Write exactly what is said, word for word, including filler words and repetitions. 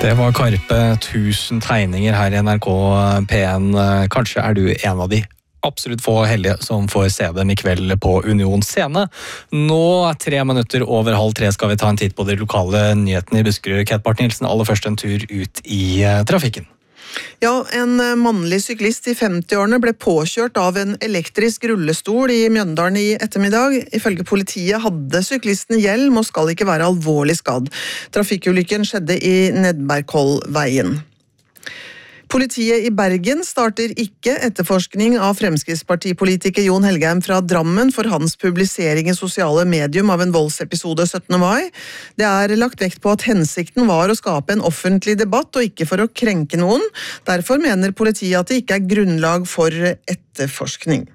Det var Karpe, tusen tegninger her i N R K P en. Kanskje er du en av de absolutt få heldige som får se dem i kveld på Union scene. Nå tre minutter over halv tre skal vi ta en titt på de lokale nyhetene i Buskerud. Kat Barth-Nilsen, aller først en tur ut i trafikken. Ja, en mannlig syklist i femti-årene ble påkjørt av en elektrisk rullestol i Mjøndalen i ettermiddag. Ifølge politiet hadde syklisten hjelm og skal ikke være alvorlig skadd. Trafikkulykken skjedde i Nedbergkollveien. Politiet i Bergen starter ikke etterforskning av Fremskrittspartipolitiker Jon Helgheim fra Drammen for hans publisering i sosiale medium av en voldsepisode syttende mai. Det er lagt vekt på at hensikten var å skape en offentlig debatt og ikke for å krenke noen. Derfor mener politiet at det ikke er grunnlag for etterforskning.